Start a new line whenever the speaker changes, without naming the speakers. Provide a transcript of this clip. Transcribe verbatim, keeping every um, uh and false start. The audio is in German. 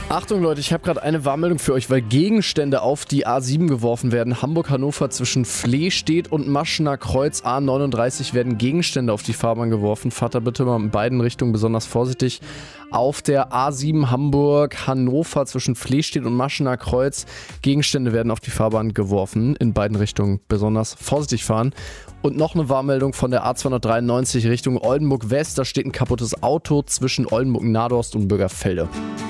Achtung Leute, ich habe gerade eine Warnmeldung für euch, weil Gegenstände auf die A sieben geworfen werden. Hamburg-Hannover zwischen Flehstedt und Maschener Kreuz A neununddreißig werden Gegenstände auf die Fahrbahn geworfen. Fahrt da bitte mal in beiden Richtungen besonders vorsichtig. Auf der A sieben Hamburg-Hannover zwischen Flehstedt und Maschener Kreuz. Gegenstände werden auf die Fahrbahn geworfen. In beiden Richtungen besonders vorsichtig fahren. Und noch eine Warnmeldung von der A zweihundertdreiundneunzig Richtung Oldenburg West. Da steht ein kaputtes Auto zwischen Oldenburg-Nadorst und Bürgerfelde.